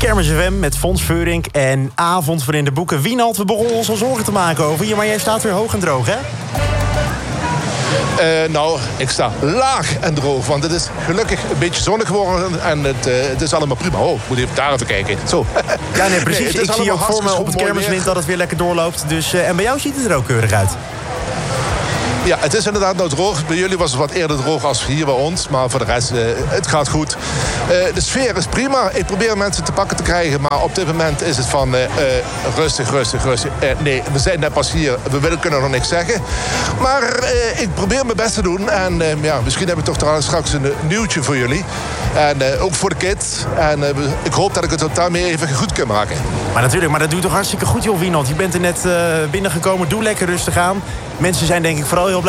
Kermis FM met Fons Veurink en Avond voor in de boeken. Wienald, we begonnen ons al zorgen te maken over je, maar jij staat weer hoog en droog, hè? Nou, ik sta laag en droog, want het is gelukkig een beetje zonnig geworden en het is allemaal prima. Oh, ik moet even daar even kijken. Zo. Ja, nee, precies. Nee, ik zie ook voor me op het kermislint dat het weer lekker doorloopt. Dus, en bij jou ziet het er ook keurig uit. Ja, het is inderdaad nou droog. Bij jullie was het wat eerder droog als hier bij ons. Maar voor de rest, het gaat goed. De sfeer is prima. Ik probeer mensen te pakken te krijgen. Maar op dit moment is het van rustig. Nee, we zijn net pas hier. We kunnen nog niks zeggen. Maar ik probeer mijn best te doen. En misschien heb ik toch straks een nieuwtje voor jullie. En ook voor de kids. En ik hoop dat ik het daarmee even goed kan maken. Maar natuurlijk, maar dat doe je toch hartstikke goed, joh, Wienald. Je bent er net binnengekomen. Doe lekker rustig aan. Mensen zijn denk ik vooral heel blij